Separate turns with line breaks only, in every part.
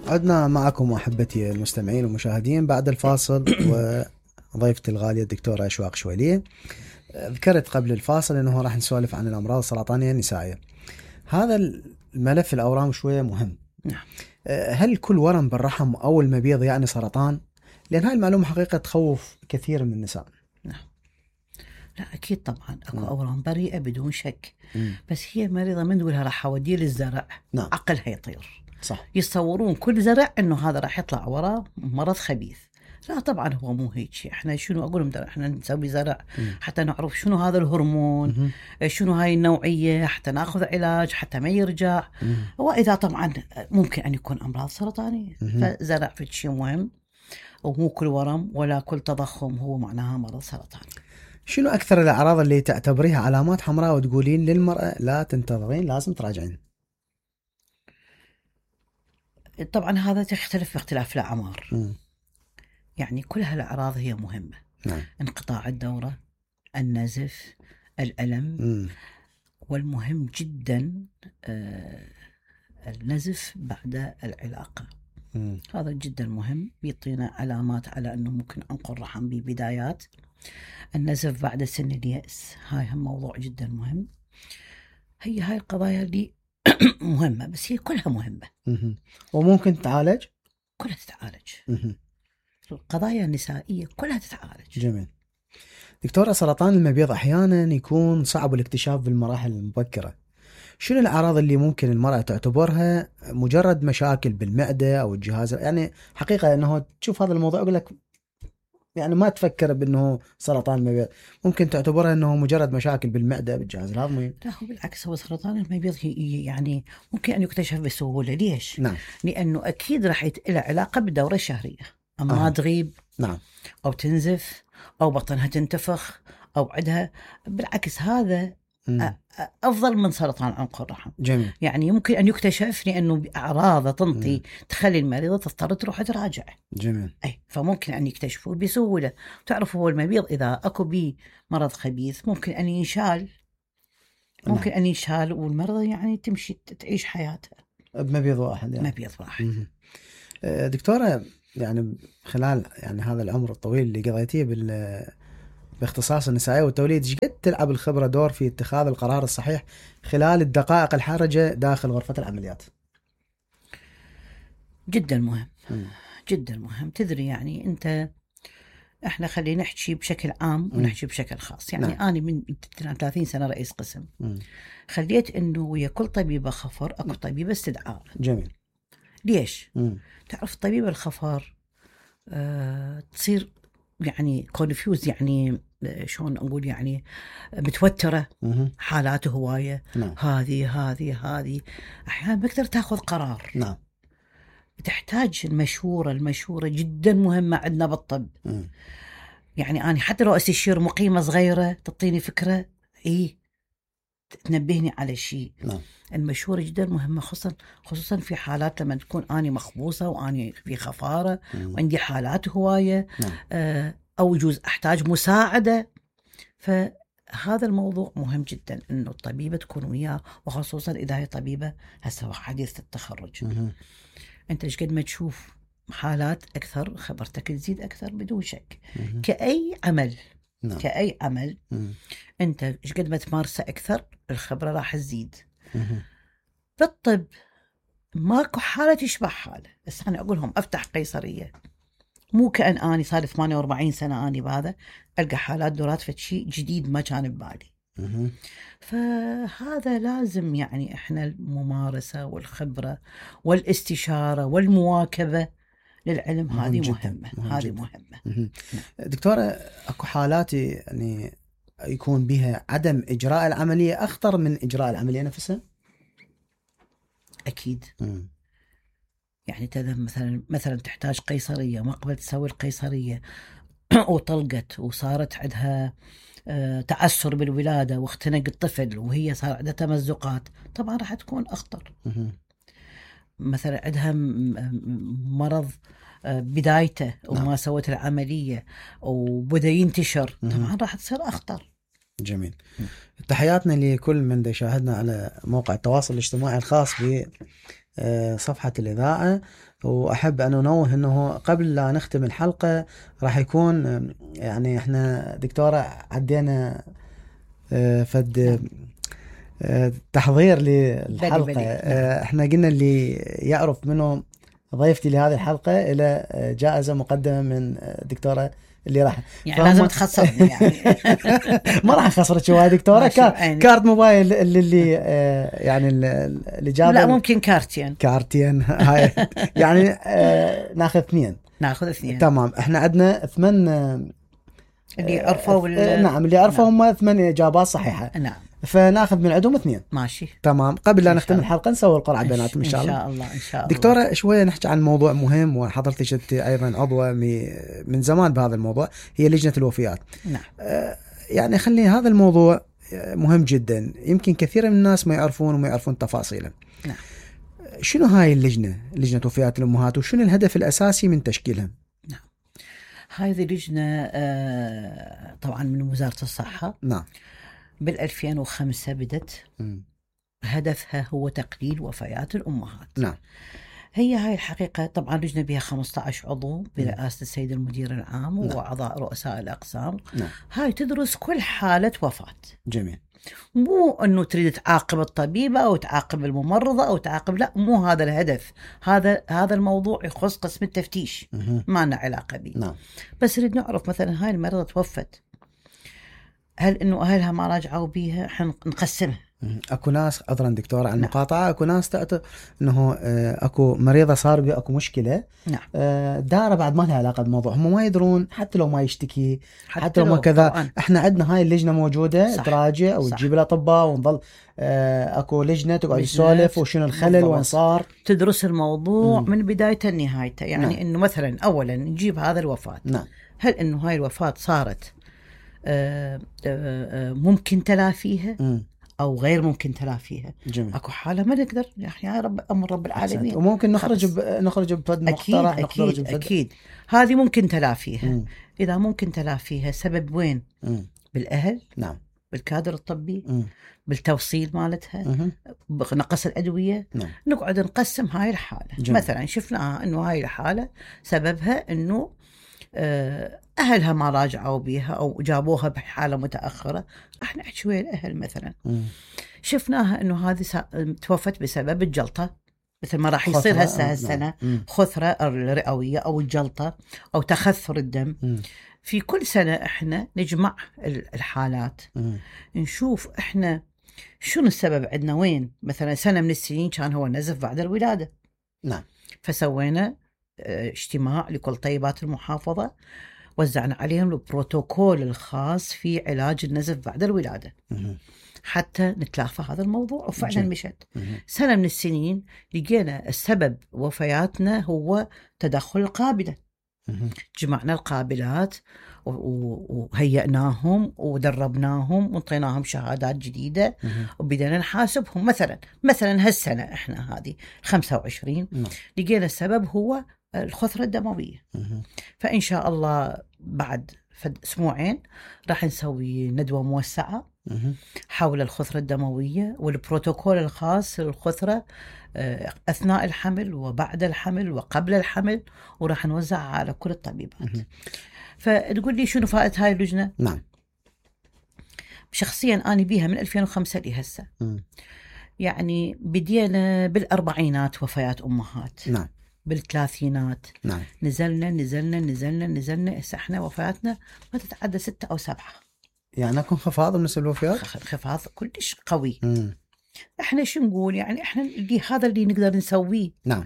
عدنا معكم أحبتي المستمعين والمشاهدين بعد الفاصل وضيفتي الغالية الدكتورة أشواق شويلية. ذكرت قبل الفاصل أنه راح نسولف عن الأمراض السرطانية النسائية. هذا الملف الأورام شوية مهم.
نعم.
هل كل ورم بالرحم أو المبيض يعني سرطان؟ لأن هاي المعلومة حقيقة تخوف كثير من النساء.
نعم. لا أكيد طبعا أكو أورام بريئة بدون شك. بس هي مريضة من نقولها راح أوديه للزرع.
نعم.
عقلها يطير.
صح.
يتصورون كل زرع إنه هذا راح يطلع وراه مرض خبيث. لا طبعا هو مو هيك. احنا شنو اقول لهم احنا نسوي زرع حتى نعرف شنو هذا الهرمون، شنو هاي النوعيه، حتى ناخذ علاج حتى ما يرجع. واذا طبعا ممكن ان يكون امراض سرطانيه. فزرع في شيء مهم، ومو كل ورم ولا كل تضخم هو معناها مرض سرطاني.
شنو اكثر الاعراض اللي تعتبريها علامات حمراء وتقولين للمراه لا تنتظرين لازم تراجعين؟
طبعا هذا تختلف باختلاف الاعمار. يعني كل هالأعراض هي مهمة.
نعم.
انقطاع الدورة، النزف، الألم. والمهم جدا النزف بعد العلاقة. هذا جدا مهم، يعطينا علامات على أنه ممكن أنقل رحم ببدايات. النزف بعد سن اليأس، هاي هم موضوع جدا مهم. هاي القضايا اللي مهمة، بس هي كلها مهمة.
وممكن تعالج؟
كلها تتعالج. القضايا النسائية كلها تتعالج.
جميل. دكتورة، سرطان المبيض أحيانا يكون صعب الاكتشاف بالمراحل المبكرة. شنو الأعراض اللي ممكن المرأة تعتبرها مجرد مشاكل بالمعدة أو الجهاز؟ يعني حقيقة أنه تشوف هذا الموضوع أقول لك يعني ما تفكر بأنه سرطان المبيض، ممكن تعتبرها أنه مجرد مشاكل بالمعدة بالجهاز الهضمي.
لا هو بالعكس، هو سرطان المبيض يعني ممكن أن يكتشف بسهولة. ليش؟
نعم.
لأنه أكيد راح له علاقة بالدورة الشهرية. أما تغيب.
نعم.
أو تنزف أو بطنها تنتفخ أو عندها، بالعكس هذا أفضل من سرطان عنق الرحم.
جميل.
يعني يمكن أن يكتشف لأنه بأعراض تنطي تخلي المريضة تضطر تروح تراجع.
جميل.
فممكن أن يكتشفوا بسهولة. تعرفوا هو المبيض إذا أكو بيه مرض خبيث ممكن أن ينشال. ممكن أن ينشال والمرضى يعني تمشي تعيش حياتها
بمبيض واحد يعني.
مبيض واحد.
دكتورة، يعني خلال يعني هذا العمر الطويل اللي قضيتيه باختصاص النسائية والتوليد، ايش قد تلعب الخبرة دور في اتخاذ القرار الصحيح خلال الدقائق الحرجة داخل غرفة العمليات؟
جدا مهم. جدا مهم. تدري يعني أنت، احنا خلينا نحكي بشكل عام ونحكي بشكل خاص. يعني
نعم.
أنا من 30 سنة رئيس قسم. خليت إنه ويا كل طبيبة خفر أكو طبيبة استدعاء.
جميل.
ليش؟ تعرف طبيبة الخفر تصير يعني كونفيوز، يعني شلون نقول، يعني متوترة. حالات هواية.
نعم.
هذه أحيانا ما تقدر تاخذ قرار.
نعم.
تحتاج المشورة جدا مهمة عندنا بالطب. يعني أنا حتى لو أستشير مقيمة صغيرة تعطيني فكرة، تنبهني على شيء.
نعم.
المشورة جدا مهمة، خصوصا في حالات لما تكون أنا مخبوصة وأنا في خفارة وعندي حالات هواية.
نعم.
أو يجوز أحتاج مساعدة. فهذا الموضوع مهم جدا إنه الطبيبة تكون وياه، وخصوصا إذا هي طبيبة هسه حديثة التخرج. أنت إيش قد ما تشوف حالات أكثر خبرتك تزيد أكثر بدون شك. كأي عمل.
نعم.
كأي عمل. أنت إيش قد ما تمارسه أكثر الخبرة راح تزيد. بالطب ماكو حالة تشبه حالة. بس أنا أقولهم أفتح قيصرية مو كأن أني صار 48 سنة أني بهذا ألقى حالات دورات فشي جديد ما كان ببالي. فهذا لازم يعني إحنا الممارسة والخبرة والاستشارة والمواكبة للعلم هذه مهمة. هذه مهمة.
دكتورة، أكو حالات يعني يكون بها عدم إجراء العملية أخطر من إجراء العملية نفسها؟
أكيد. يعني تذهب مثلا تحتاج قيصرية، ما قبل تسوي القيصرية وطلقت وصارت عندها تعسر بالولادة واختنق الطفل وهي صار عندها تمزقات، طبعا راح تكون أخطر. مثلا عندها مرض بدايته وما سوت العملية وبدأ ينتشر، طبعا راح تصير أخطر.
جميل. تحياتنا لكل من يشاهدنا على موقع التواصل الاجتماعي الخاص صفحة الإذاعة. وأحب أن أنوه أنه قبل لا نختم الحلقة راح يكون يعني إحنا دكتورة عدينا فد تحضير للحلقة. إحنا قلنا اللي يعرف منه ضيفتي لهذه الحلقة إلى جائزة مقدمة من دكتورة اللي راح
يعني لازم تخسرني يعني.
ما راح اخسرك شوي دكتوره. كارت موبايل اللي يعني اللي جاب
لا ممكن كارتين
هاي يعني ناخذ اثنين تمام. احنا عندنا 8
اللي عرفوا
نعم اللي عرفوا هم 8 اجابات صحيحه.
نعم
فناخذ من عندهم 2
ماشي
تمام. قبل لا نختم الحلقه نسوي القرعه بيناتهم ان شاء الله.
ان شاء الله
دكتوره شويه نحكي عن موضوع مهم، وحضرتك انت ايضا عضوه من زمان بهذا الموضوع، هي لجنه الوفيات.
نعم.
يعني خلي هذا الموضوع مهم جدا، يمكن كثير من الناس ما يعرفون وما يعرفون تفاصيله.
نعم.
شنو هاي لجنه وفيات الامهات وشنو الهدف الاساسي من تشكيلها؟
نعم. هذه لجنه طبعا من وزاره الصحه.
نعم.
بال2005 بدت. هدفها هو تقليل وفيات الأمهات.
نعم.
هي هاي الحقيقة طبعا لجنة بها 15 عضو برئاسة السيد المدير العام.
نعم.
وأعضاء رؤساء الأقسام.
نعم.
هاي تدرس كل حالة وفاة.
جميل.
مو أنه تريد تعاقب الطبيبة أو تعاقب الممرضة أو تعاقب، لا مو هذا الهدف. هذا الموضوع يخص قسم التفتيش. ما لنا علاقة به.
نعم.
بس نريد نعرف مثلا هاي المرضى توفت، هل انه اهلها ما راجعوا بيها حنقسمها.
اكو ناس عذرا دكتوره عن المقاطعه، اكو ناس انه اكو مريضه صار بها اكو مشكله.
نعم.
داره بعد ما لها علاقه بالموضوع، هم ما يدرون حتى لو ما يشتكي، حتى لو ما كذا طبعاً. احنا عندنا هاي اللجنه موجوده تراجع وتجيب الاطباء ونظل اكو لجنه تقعد تسولف وشنو الخلل وين صار،
تدرس الموضوع من بدايته لنهايته. يعني نعم. انه مثلا اولا نجيب هذا الوفاه.
نعم.
هل انه هاي الوفاه صارت ممكن تلافيها او غير ممكن تلافيها؟
جميل.
اكو حاله ما نقدر يا رب امر رب العالمين.
وممكن نخرج بفد مقترح.
اكيد هذه ممكن تلافيها. اذا ممكن تلافيها سبب وين؟ بالاهل.
نعم.
بالكادر الطبي. بالتوصيل مالتها. بنقص الادويه.
نعم.
نقعد نقسم هاي الحاله.
جميل.
مثلا شفناها انه هاي الحاله سببها انه أهلها ما راجعوا بيها أو جابوها بحالة متأخرة. احنا نحكي ويا الأهل مثلا. شفناها إنه هذه توفت بسبب الجلطة، مثل ما راح يصير هسه هالسنة خثرة الرئوية أو الجلطة أو تخثر الدم. في كل سنة احنا نجمع الحالات، نشوف احنا شنو السبب عندنا وين. مثلا سنة من السنين كان هو النزف بعد الولادة.
نعم.
فسوينا اجتماع لكل طيبات المحافظة، وزعنا عليهم البروتوكول الخاص في علاج النزف بعد الولادة حتى نتلافى هذا الموضوع. وفعلا مشت. سنة من السنين لقينا السبب وفياتنا هو تدخل القابلة. جمعنا القابلات وهيئناهم ودربناهم وانطيناهم شهادات جديدة وبدأنا نحاسبهم. مثلا هالسنة احنا هذه 25 لقينا السبب هو الخثرة الدموية. فإن شاء الله بعد أسبوعين راح نسوي ندوة موسعة حول الخثرة الدموية والبروتوكول الخاص للخثرة أثناء الحمل وبعد الحمل وقبل الحمل، وراح نوزعها على كل الطبيبات. فتقول لي شنو فائدة هاي اللجنة؟
نعم.
شخصيا أنا بيها من 2005 لهسه. يعني بدينا بالأربعينات وفيات أمهات.
نعم.
بالثلاثينات.
نعم.
نزلنا هسه احنا وفياتنا ما تتعدى 6 أو 7.
يعني اكو انخفاض بالنسبه للوفيات؟
انخفاض كلش قوي. احنا شو نقول؟ يعني احنا هذا اللي نقدر نسويه.
نعم.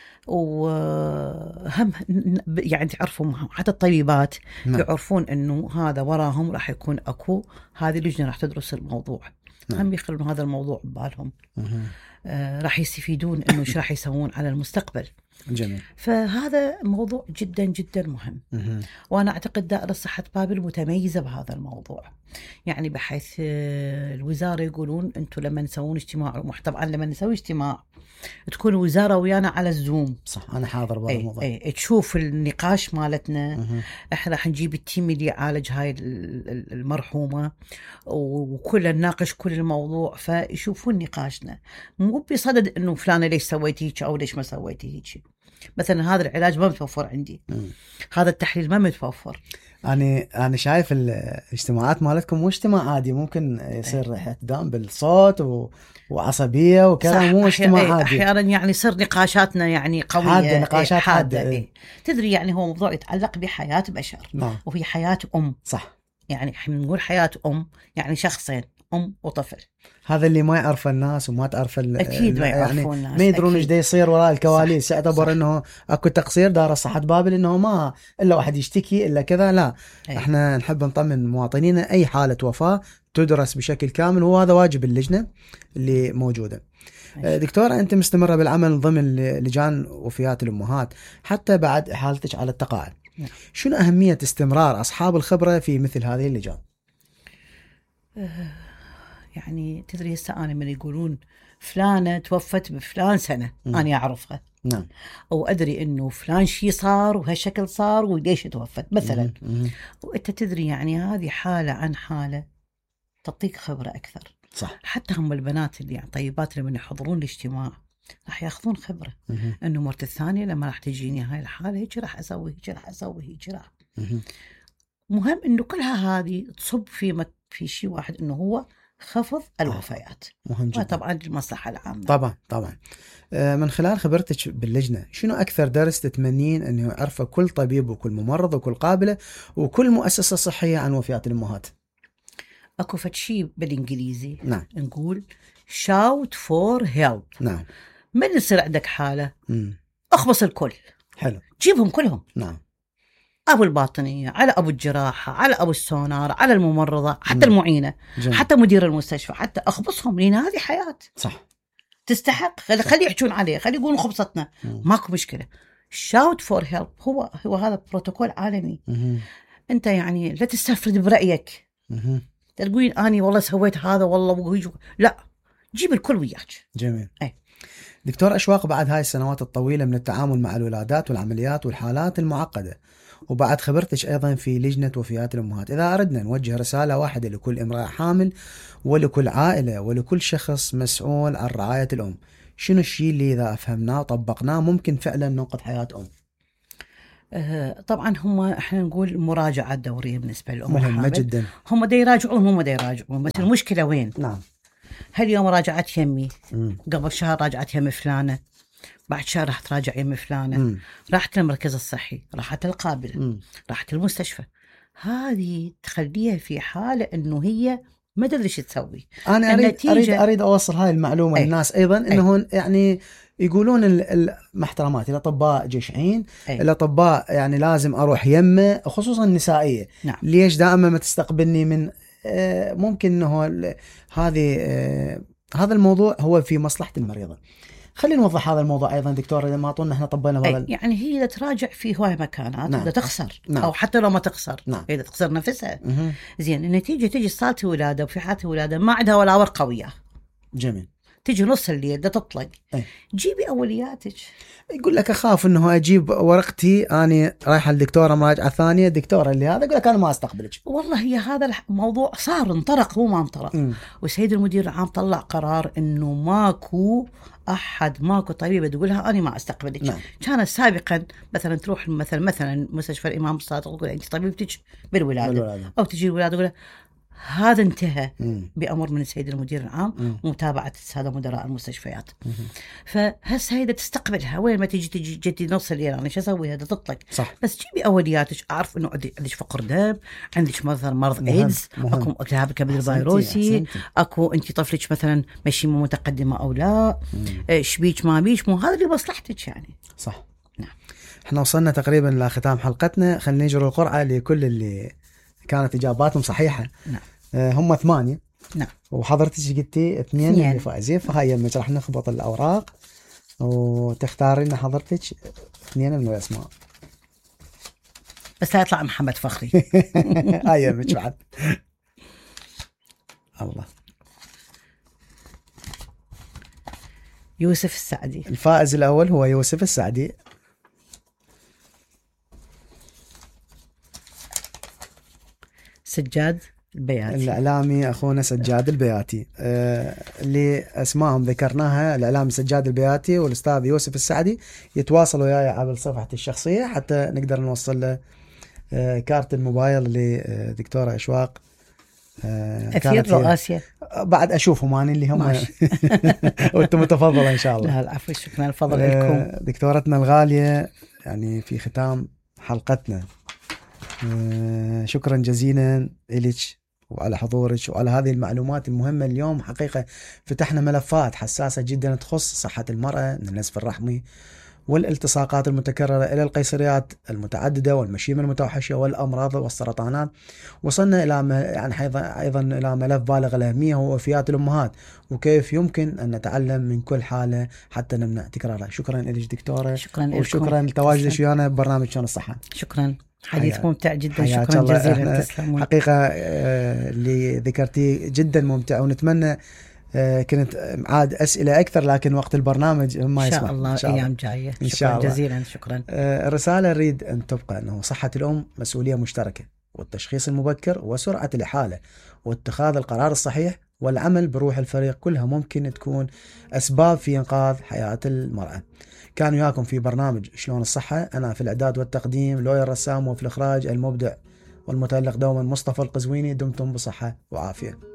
وهم يعني تعرفوا حتى الطبيبات يعرفون انه هذا وراهم راح يكون اكو هذه اللجنه راح تدرس الموضوع. هم يخلون هذا الموضوع ببالهم. راح يستفيدون انه ايش راح يسوون على المستقبل.
جميل.
فهذا موضوع جدا جدا مهم. وأنا أعتقد دائرة صحة بابل متميزة بهذا الموضوع، يعني بحيث الوزارة يقولون أنتم لما تسوون اجتماع، طبعا لما نسوي اجتماع تكون الوزارة ويانا على الزوم.
صح، أنا حاضر بهذا الموضوع.
تشوف النقاش مالتنا. احنا راح نجيب التيم اللي يعالج هاي المرحومة وكل نناقش كل الموضوع، فيشوفون نقاشنا، مو بصدد انه فلانة ليش سويتي هيك او ليش ما سويتي هيك. مثلا هذا العلاج ما متوفر عندي، هذا التحليل ما متوفر.
أنا شايف الاجتماعات مالتكم مو اجتماع عادي، ممكن يصير احتدام بالصوت وعصبية وكذا، مو اجتماع عادي.
أحيانا يعني يصير نقاشاتنا يعني قوية،
حادة، نقاشات
حادة. تدري يعني هو موضوع يتعلق بحياة بشر.
نعم.
وهي حياة صح، يعني نقول حياة يعني شخصين، وطفل.
هذا اللي ما يعرف الناس وما تعرف
أكيد ما يعرفون
يعني
الناس،
ما يدرون ايش دا يصير وراء الكواليس. يعتبر انه اكو تقصير دار صحة بابل، انه ما الا واحد يشتكي الا كذا. لا، احنا نحب نطمن مواطنينا اي حالة وفاة تدرس بشكل كامل، وهذا واجب اللجنة اللي موجودة. دكتورة، انت مستمرة بالعمل ضمن لجان وفيات الامهات حتى بعد حالتك على التقاعد. شنو اهمية استمرار اصحاب الخبرة في مثل هذه اللجان؟
يعني تدري هسه أنا من يقولون فلانة توفت بفلان سنة، أنا أعرفها.
نعم.
أو أدري إنه فلان شي صار وهالشكل صار وليش توفت مثلا. وأنت تدري يعني هذه حالة عن حالة تعطيك خبرة أكثر.
صح.
حتى هم البنات اللي يعني طيبات لما يحضرون الاجتماع راح ياخذون خبرة. إنه مرت الثانية لما راح تجيني هاي الحالة هيك راح أسوي، هيك راح أسوي، هيك راح. مهم إنه كلها هذه تصب في شيء واحد، إنه هو خفض الوفيات.
مهم جدا.
طبعا المصلحة العامة.
طبعا. من خلال خبرتك باللجنة، شنو أكثر درس تتمنين أنه يعرفه كل طبيب وكل ممرض وكل قابلة وكل مؤسسة صحية عن وفيات الأمهات؟
أكو فشي بالإنجليزي.
نعم.
نقول shout for help.
نعم.
من يصير عندك حالة أخبص الكل.
حلو.
جيبهم كلهم.
نعم.
أبو الباطنية، على أبو الجراحة، على أبو السونار، على الممرضة، حتى المعينة، حتى مدير المستشفى، حتى أخبصهم، لأن هذه حياة.
صح.
تستحق. خلي يحجون عليه، خلي يقولون خبصتنا. ماكو مشكلة. shout for help هو هذا بروتوكول عالمي. أنت يعني لا تستفرد برأيك. تقولين أنا والله سويت هذا والله لا، جيب الكل وياك.
جميل. دكتور أشواق، بعد هاي السنوات الطويلة من التعامل مع الولادات والعمليات والحالات المعقدة، وبعد خبرتك أيضا في لجنة وفيات الأمهات، إذا أردنا نوجه رسالة واحدة لكل امرأة حامل ولكل عائلة ولكل شخص مسؤول عن رعاية الأم، شنو الشيء اللي إذا أفهمناه وطبقناه ممكن فعلا ننقذ حياة أم؟
طبعا احنا نقول مراجعة دورية بالنسبة للأم
مهمة جدا.
هم دا يراجعون بس المشكلة وين؟
نعم.
هاليوم راجعت يمي، قبل شهر راجعت يم فلانة، بعد شهر راح تراجع يم فلانة، راحت المركز الصحي، راحت القابلة، راحت المستشفى. هذه تخليها في حالة انه هي ما تدري ايش تسوي.
انا اريد اوصل هاي المعلومة للناس ايضا، انه يعني يقولون المحترمات الاطباء جشعين، الاطباء يعني لازم اروح يمه، خصوصا النسائية.
نعم.
ليش دائما ما تستقبلني من ممكن انه هذا الموضوع هو في مصلحة المريضة. خلينا نوضح هذا الموضوع ايضا دكتور، اذا ما طولنا احنا طبينا هذا.
يعني هي اذا تراجع في هواي مكانات.
نعم.
اذا تخسر.
نعم.
او حتى لو ما تخسر.
نعم.
اذا تخسر نفسها. زين النتيجه تجي صالة ولاده وفي حالة ولاده ما عندها ولا ورقه وياه.
جميل.
تجي نص الليل بدها تطلق. جيبي اولياتك.
يقول لك اخاف انه اجيب ورقتي اني رايحه للدكتوره مراجعه ثانيه، الدكتوره اللي هذا يقول لك انا ما استقبلك.
والله هي هذا الموضوع صار انطرق، هو ما انطرق. والسيد المدير العام طلع قرار انه ماكو طبيبه تقولها انا ما استقبلك.
نعم.
كانت سابقا مثلا تروح مثلا مستشفى الامام الصادق تقول انت طبيبتك بالولاده. او تجي الولاده تقول هذا انتهى بأمر من السيد المدير العام ومتابعة السادة مدراء المستشفيات. فهسه هيدا تستقبلها وين ما تجي نص الليل. أنا شو أسوي؟ هذا تطلق.
صح.
بس جيبي أولياتك. أعرف إنه عندك فقر دم، عندك مثلا مرض إيدز، أكو التهاب كبد الفيروسي، أكو أنت طفلك مثلا ماشي متقدمة أو لا، شبيك ما بيش، مو هذا اللي مصلحتك يعني.
صح.
نعم.
احنا وصلنا تقريبا لختام حلقتنا، خلينا نجري القرعة لكل اللي كانت إجاباتهم صحيحة.
نعم.
هم 8.
نعم.
وحضرتك قلتي 2 اللي فائزين، فهاي راح نخبط الأوراق وتختاري لنا حضرتك 2 من الأسماء.
بس هيطلع محمد فخري.
هيا مش بعد. الله.
يوسف السعدي.
الفائز الأول هو يوسف السعدي.
سجاد البياتي.
الإعلامي أخونا سجاد البياتي. اللي أسمائهم ذكرناها، الإعلامي سجاد البياتي والأستاذ يوسف السعدي، يتواصلوا وياي عبر صفحتي الشخصية حتى نقدر نوصل له كارت الموبايل لدكتورة أشواق.
أثير رؤاسية
بعد أشوفهم أنا اللي هم. وأنتم متفضلة إن شاء الله.
لا العفو، شكرا، الفضل لكم
دكتورتنا الغالية. يعني في ختام حلقتنا شكرا جزيلا إليك وعلى حضورك وعلى هذه المعلومات المهمة اليوم. حقيقة فتحنا ملفات حساسة جدا تخص صحة المرأة من النزف الرحمي والالتصاقات المتكررة إلى القيصريات المتعددة والمشيمة المتوحشة والأمراض والسرطانات. وصلنا إلى يعني أيضا إلى ملف بالغ الأهمية هو وفيات الأمهات وكيف يمكن أن نتعلم من كل حالة حتى نمنع تكرارها. شكرا لك دكتورة.
شكرا لكم
وشكرا لتواجدك ويانا ببرنامج شلون الصحة.
شكرا، حديث ممتع جدا. شكرا
جزيلا.
تسلمون.
حقيقة اللي ذكرتيه جدا ممتع، ونتمنى كنت عاد أسئلة أكثر لكن وقت البرنامج ما يسمح.
إن شاء الله أيام جاية.
إن شاء الله.
جزيلا شكرا.
الرسالة نريد أن تبقى أنه صحة الأم مسؤولية مشتركة، والتشخيص المبكر وسرعة الإحالة واتخاذ القرار الصحيح والعمل بروح الفريق كلها ممكن تكون أسباب في إنقاذ حياة المرأة. كان وياكم في برنامج شلون الصحة، أنا في الإعداد والتقديم لويا الرسام، وفي الإخراج المبدع والمتألق دوما مصطفى القزويني. دمتم بصحة وعافية.